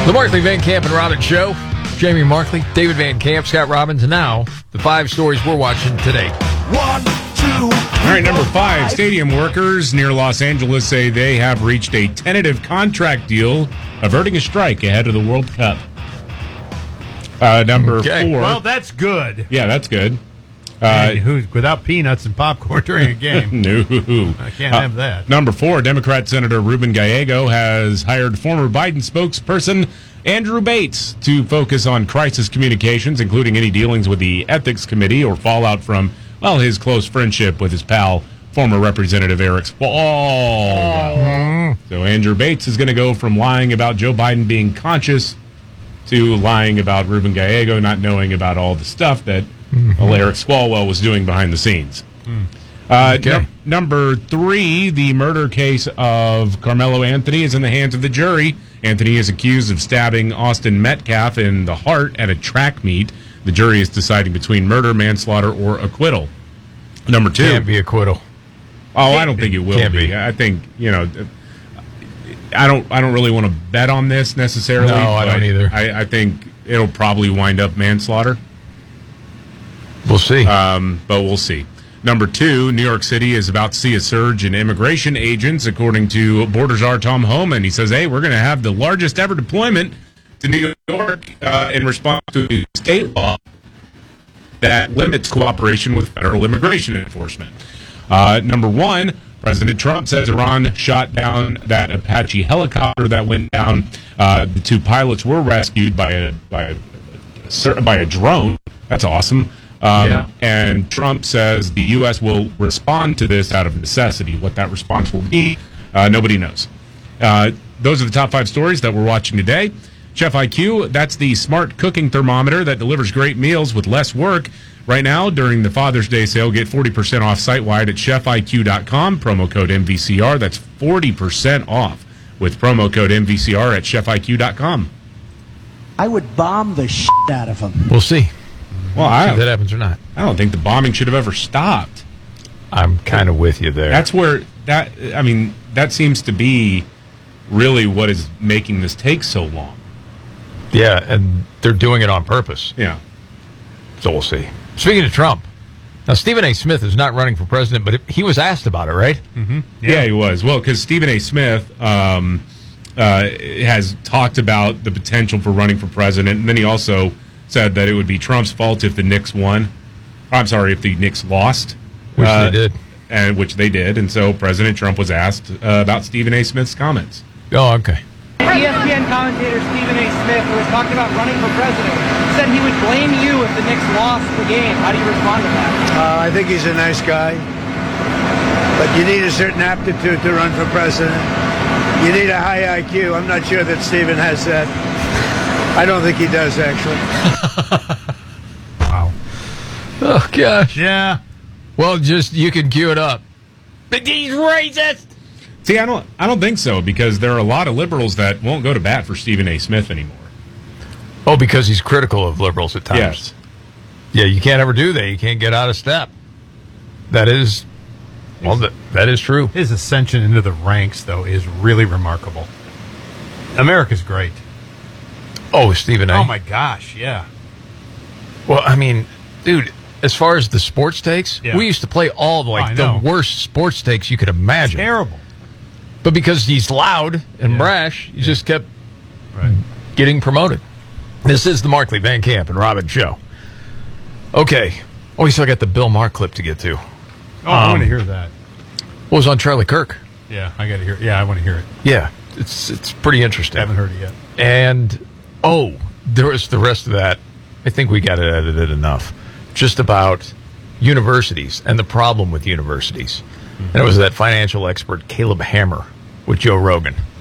The Markley, Van Camp, and Robbins Show. Jamie Markley, David Van Camp, Scott Robbins, and now the 5 stories we're watching today. 1, 2. All right, number 5. Stadium workers near Los Angeles say they have reached a tentative contract deal averting a strike ahead of the World Cup. Number 4. Well, that's good. Yeah, that's good. Without peanuts and popcorn during a game. No. I can't have that. Number 4, Democrat Senator Ruben Gallego has hired former Biden spokesperson Andrew Bates to focus on crisis communications, including any dealings with the Ethics Committee or fallout from, well, his close friendship with his pal, former Representative Eric Swalwell. So Andrew Bates is going to go from lying about Joe Biden being conscious to lying about Ruben Gallego not knowing about all the stuff that Eric Swalwell was doing behind the scenes. Number 3, the murder case of Carmelo Anthony is in the hands of the jury. Anthony is accused of stabbing Austin Metcalf in the heart at a track meet. The jury is deciding between murder, manslaughter, or acquittal. Number 2. Can't be acquittal. Oh, I don't think it will Can't be. I think, I don't really want to bet on this necessarily. No, I don't either. I think it'll probably wind up manslaughter. We'll see. But we'll see. Number 2, New York City is about to see a surge in immigration agents, according to Border Czar Tom Homan. He says, hey, we're going to have the largest ever deployment to New York in response to a state law that limits cooperation with federal immigration enforcement. Number 1, President Trump says Iran shot down that Apache helicopter that went down. The 2 pilots were rescued by a drone. That's awesome. And Trump says the U.S. will respond to this out of necessity. What that response will be, nobody knows. Those are the top 5 stories that we're watching today. Chef IQ, that's the smart cooking thermometer that delivers great meals with less work. Right now, during the Father's Day sale, get 40% off site-wide at chefiq.com. Promo code MVCR. That's 40% off with promo code MVCR at chefiq.com. I would bomb the shit out of him. We'll see. Well, If that happens or not. I don't think the bombing should have ever stopped. I'm kind of with you there. That's where that seems to be really what is making this take so long. Yeah, and they're doing it on purpose. Yeah. So we'll see. Speaking of Trump, now Stephen A. Smith is not running for president, but he was asked about it, right? Mm-hmm. Yeah, he was. Well, because Stephen A. Smith has talked about the potential for running for president, and then he also said that it would be Trump's fault if the Knicks won. I'm sorry, if the Knicks lost. Which they did. Which they did. And so President Trump was asked about Stephen A. Smith's comments. Oh, okay. ESPN commentator Stephen A. Smith, who was talking about running for president, said he would blame you if the Knicks lost the game. How do you respond to that? I think he's a nice guy. But you need a certain aptitude to run for president. You need a high IQ. I'm not sure that Stephen has that. I don't think he does, actually. Wow. Oh, gosh. Yeah. Well, you can cue it up. But he's racist! See, I don't think so, because there are a lot of liberals that won't go to bat for Stephen A. Smith anymore. Oh, because he's critical of liberals at times. Yes. Yeah, you can't ever do that. You can't get out of step. That is, that is true. His ascension into the ranks, though, is really remarkable. America's great. Oh, Stephen A. Oh, my gosh, yeah. Well, I mean, dude, as far as the sports takes, we used to play all the worst sports takes you could imagine. Terrible. But because he's loud and brash, he just kept getting promoted. This is the Markley, Van Camp, and Robbins Show. Okay. Oh, we still got the Bill Maher clip to get to. Oh, I want to hear that. What was on Charlie Kirk? Yeah, I got to hear it. Yeah, I want to hear it. Yeah, it's pretty interesting. I haven't heard it yet. And, there was the rest of that. I think we got it edited enough. Just about universities and the problem with universities. And it was that financial expert, Caleb Hammer, with Joe Rogan.